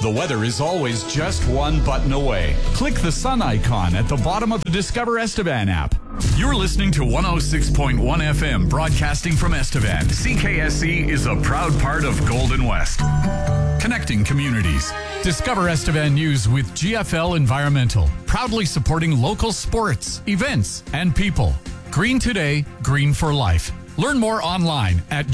The weather is always just one button away. Click the sun icon at the bottom of the Discover Estevan app. You're listening to 106.1 FM broadcasting from Estevan. CKSC is a proud part of Golden West. Connecting communities. Discover Estevan News with GFL Environmental. Proudly supporting local sports, events, and people. Green today, green for life. Learn more online at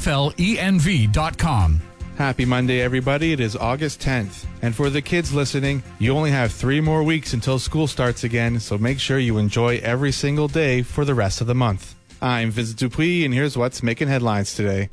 gflenv.com. Happy Monday, everybody. It is August 10th. And for the kids listening, you only have 3 more weeks until school starts again, so make sure you enjoy every single day for the rest of the month. I'm Vincent Dupuis, and here's what's making headlines today.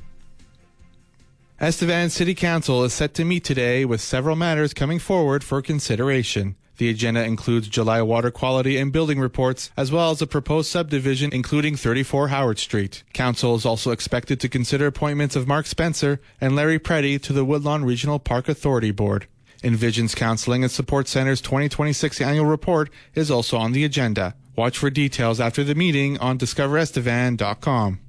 Estevan City Council is set to meet today with several matters coming forward for consideration. The agenda includes July water quality and building reports, as well as a proposed subdivision including 34 Howard Street. Council is also expected to consider appointments of Mark Spencer and Larry Preddy to the Woodlawn Regional Park Authority Board. Envision's Counseling and Support Center's 2026 annual report is also on the agenda. Watch for details after the meeting on discoverestevan.com.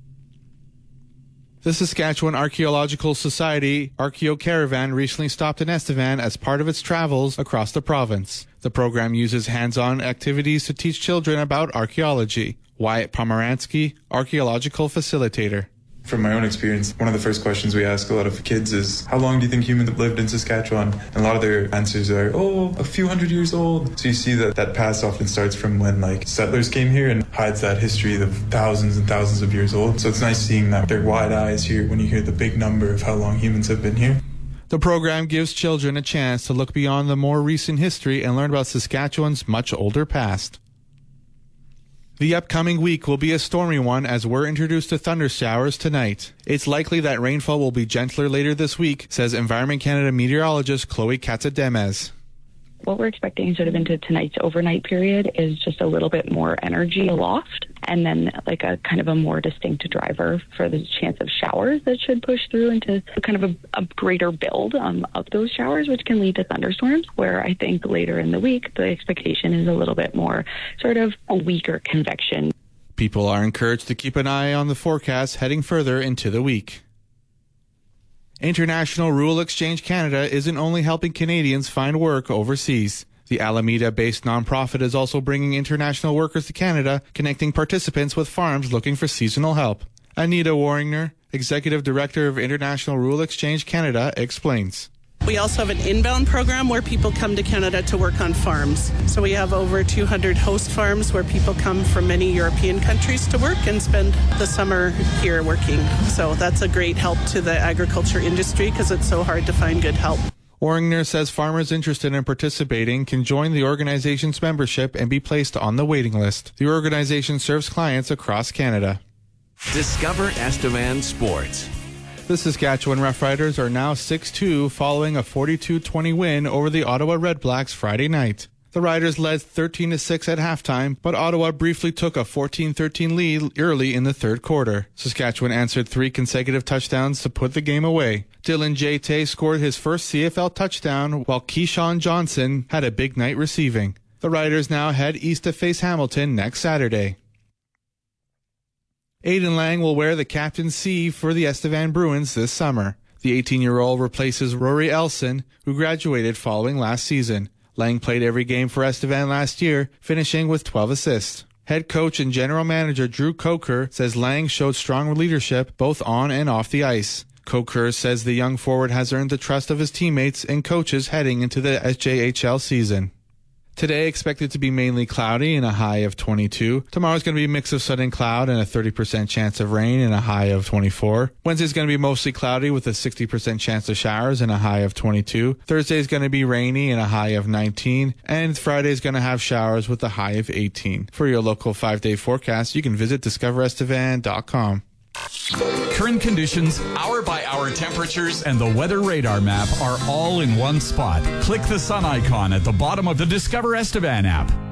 The Saskatchewan Archaeological Society Archaeocaravan recently stopped in Estevan as part of its travels across the province. The program uses hands-on activities to teach children about archaeology. Wyatt Pomeransky, Archaeological Facilitator. From my own experience, one of the first questions we ask a lot of kids is, how long do you think humans have lived in Saskatchewan? And a lot of their answers are, a few hundred years old. So you see that past often starts from when settlers came here and hides that history of thousands and thousands of years old. So it's nice seeing that their wide eyes here when you hear the big number of how long humans have been here. The program gives children a chance to look beyond the more recent history and learn about Saskatchewan's much older past. The upcoming week will be a stormy one as we're introduced to thunder showers tonight. It's likely that rainfall will be gentler later this week, says Environment Canada meteorologist Chloe Katzademes. What we're expecting sort of into tonight's overnight period is just a little bit more energy aloft, and then like a kind of a more distinct driver for the chance of showers that should push through into kind of a greater build of those showers, which can lead to thunderstorms, where I think later in the week the expectation is a little bit more sort of a weaker convection. People are encouraged to keep an eye on the forecast heading further into the week. International Rural Exchange Canada isn't only helping Canadians find work overseas. The Alameda-based nonprofit is also bringing international workers to Canada, connecting participants with farms looking for seasonal help. Anita Warringer, Executive Director of International Rural Exchange Canada, explains. We also have an inbound program where people come to Canada to work on farms. So we have over 200 host farms where people come from many European countries to work and spend the summer here working. So that's a great help to the agriculture industry because it's so hard to find good help. Warringer says farmers interested in participating can join the organization's membership and be placed on the waiting list. The organization serves clients across Canada. Discover Estevan Sports. The Saskatchewan Roughriders are now 6-2 following a 42-20 win over the Ottawa Redblacks Friday night. The Riders led 13-6 at halftime, but Ottawa briefly took a 14-13 lead early in the third quarter. Saskatchewan answered 3 consecutive touchdowns to put the game away. Dylan J. Tay scored his first CFL touchdown, while Keyshawn Johnson had a big night receiving. The Riders now head east to face Hamilton next Saturday. Aiden Lang will wear the captain's C for the Estevan Bruins this summer. The 18-year-old replaces Rory Elson, who graduated following last season. Lang played every game for Estevan last year, finishing with 12 assists. Head coach and general manager Drew Coker says Lang showed strong leadership both on and off the ice. Coker says the young forward has earned the trust of his teammates and coaches heading into the SJHL season. Today expected to be mainly cloudy and a high of 22. Tomorrow's going to be a mix of sun and cloud and a 30% chance of rain and a high of 24. Wednesday's going to be mostly cloudy with a 60% chance of showers and a high of 22. Thursday's going to be rainy and a high of 19. And Friday's going to have showers with a high of 18. For your local 5-day forecast, you can visit discoverestevan.com. Current conditions, hour-by-hour temperatures, and the weather radar map are all in one spot. Click the sun icon at the bottom of the Discover Estevan app.